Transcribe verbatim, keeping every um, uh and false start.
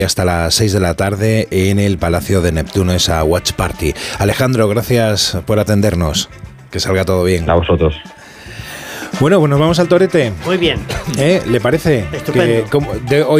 hasta las seis de la tarde en el Palacio de Neptuno, esa Watch Party. Alejandro, gracias por atendernos. Que salga todo bien. A vosotros. Bueno, pues nos vamos al torete. Muy bien. ¿Eh? ¿Le parece? Estupendo. Que, como, de, hoy